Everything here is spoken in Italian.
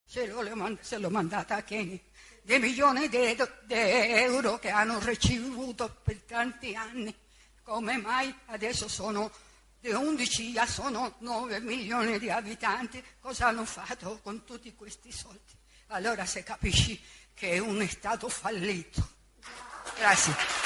se l'ho mandata a Kenya, dei milioni di euro che hanno ricevuto per tanti anni. Come mai adesso sono di 11, già sono 9 milioni di abitanti? Cosa hanno fatto con tutti questi soldi? Allora se capisci che è un Stato fallito. Grazie.